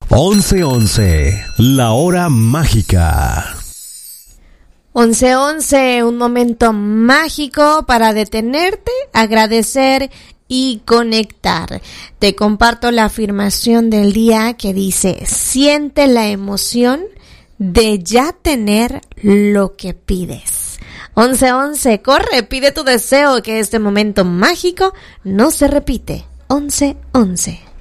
11:11, la hora mágica. 11:11, un momento mágico para detenerte, agradecer y conectar. Te comparto la afirmación del día que dice: siente la emoción de ya tener lo que pides. 11:11, corre, pide tu deseo, que este momento mágico no se repite. 11:11.